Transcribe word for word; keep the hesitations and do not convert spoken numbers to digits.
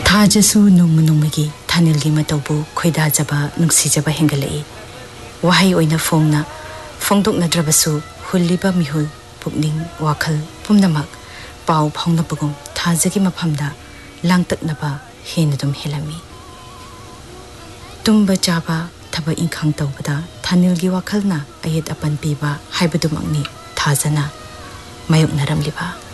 थाजसु नुम नुमगी थानिलगी मतौबु खोइदाजबा नुक्सिजबा हेंगलई वहाई ओइना फोंगना फोंदोकनद्रबसु हुल्लिबा मिहुल पुकनिंग वाखल पुमनमक पाउ फाउनबगुम थाजगी मफमदा लांगतकनबा हेनदुम हेलमी तुम्बा चाबा थबा इंखांग तौबदा थानिलगी वाखलना अयेत अपन पीबा हाइबदुमकनी थाजना मायोकनरमलिबा